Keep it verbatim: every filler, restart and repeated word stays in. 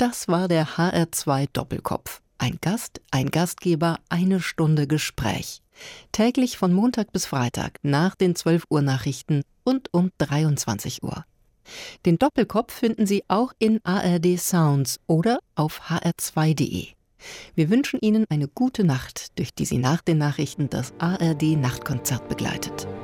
Das war der H R zwei Doppelkopf. Ein Gast, ein Gastgeber, eine Stunde Gespräch. Täglich von Montag bis Freitag nach den zwölf Uhr Nachrichten und um dreiundzwanzig Uhr. Den Doppelkopf finden Sie auch in A R D Sounds oder auf h r zwei punkt d e. Wir wünschen Ihnen eine gute Nacht, durch die Sie nach den Nachrichten das A R D Nachtkonzert begleitet.